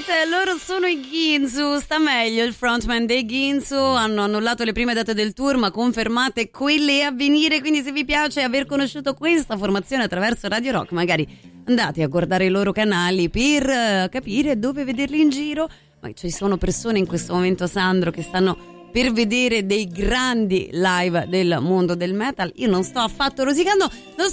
Loro sono i Ginsu, sta meglio il frontman dei Ginsu, hanno annullato le prime date del tour ma confermate quelle a venire, quindi se vi piace aver conosciuto questa formazione attraverso Radio Rock magari andate a guardare i loro canali per capire dove vederli in giro, ma ci sono persone in questo momento, Sandro, che stanno per vedere dei grandi live del mondo del metal. Io non sto affatto rosicando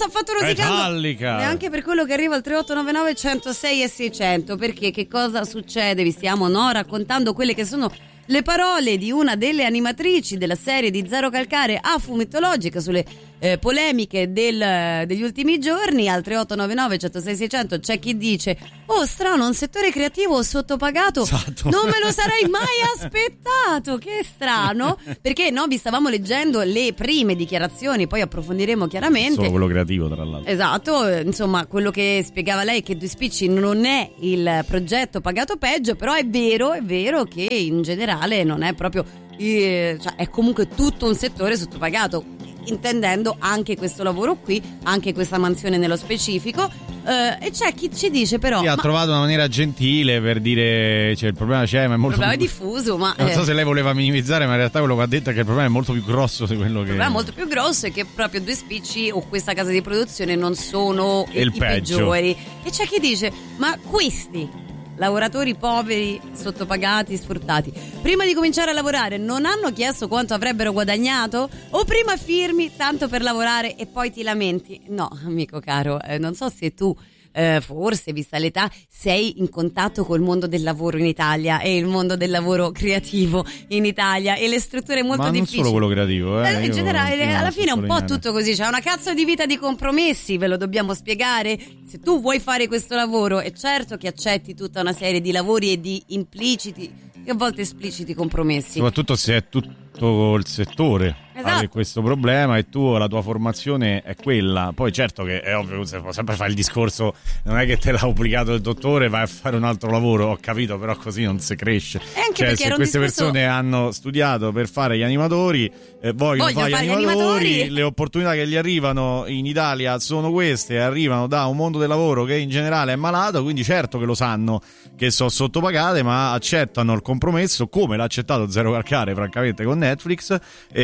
Metallica, neanche per quello che arriva al 3899 106 e 600, perché che cosa succede? Vi stiamo raccontando quelle che sono le parole di una delle animatrici della serie di Zero Calcare a Fumettologica sulle polemiche degli ultimi giorni. Al 3899 106 600 c'è chi dice: oh, strano, un settore creativo sottopagato, esatto. Non me lo sarei mai aspettato, che strano, perché no, vi stavamo leggendo le prime dichiarazioni, poi approfondiremo chiaramente solo quello creativo, tra l'altro. Esatto, insomma, quello che spiegava lei, che Due Spicci non è il progetto pagato peggio, però è vero che in generale non è proprio cioè è comunque tutto un settore sottopagato, intendendo anche questo lavoro qui, anche questa mansione nello specifico, e c'è chi ci dice però ha trovato una maniera gentile per dire, cioè, il problema c'è, ma è molto, il problema è diffuso, ma non so se lei voleva minimizzare, ma in realtà quello che ha detto è che il problema è molto più grosso di quello che... Il problema è molto più grosso, è che proprio Due Spicci o questa casa di produzione non sono i peggiori, e c'è chi dice: ma questi lavoratori poveri, sottopagati, sfruttati, prima di cominciare a lavorare non hanno chiesto quanto avrebbero guadagnato? O prima firmi tanto per lavorare e poi ti lamenti? No, amico caro, non so se tu forse, vista l'età, sei in contatto col mondo del lavoro in Italia e il mondo del lavoro creativo in Italia e le strutture molto difficili. Ma non solo quello creativo, in generale, alla fine è un po' tutto così, c'è una cazzo di vita di compromessi, ve lo dobbiamo spiegare. Se tu vuoi fare questo lavoro, è certo che accetti tutta una serie di lavori e di impliciti e a volte espliciti compromessi, soprattutto se è tutto il settore ha questo problema e tu, la tua formazione è quella. Poi certo che è ovvio, si può sempre fare il discorso, non è che te l'ha obbligato il dottore, vai a fare un altro lavoro, ho capito, però così non si cresce. Cioè, se queste persone hanno studiato per fare gli animatori, vogliono fare gli animatori, le opportunità che gli arrivano in Italia sono queste, arrivano da un mondo del lavoro che in generale è malato, quindi certo che lo sanno che sono sottopagate, ma accettano il compromesso, come l'ha accettato Zero Calcare francamente con Netflix,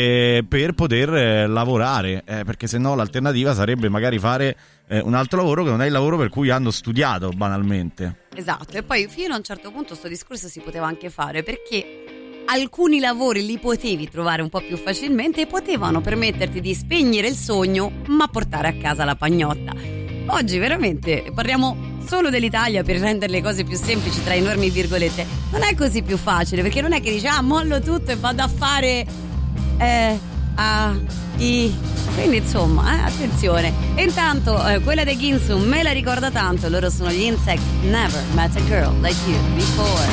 per poter lavorare, perché se no l'alternativa sarebbe magari fare un altro lavoro che non è il lavoro per cui hanno studiato, banalmente. Esatto, e poi fino a un certo punto sto discorso si poteva anche fare, perché alcuni lavori li potevi trovare un po' più facilmente e potevano permetterti di spegnere il sogno ma portare a casa la pagnotta. Oggi veramente parliamo solo dell'Italia per rendere le cose più semplici tra enormi virgolette. Non è così più facile, perché non è che dici mollo tutto e vado a fare quindi insomma, attenzione. E intanto quella dei Ginsu me la ricorda tanto, loro sono gli Insects. Never met a girl like you before.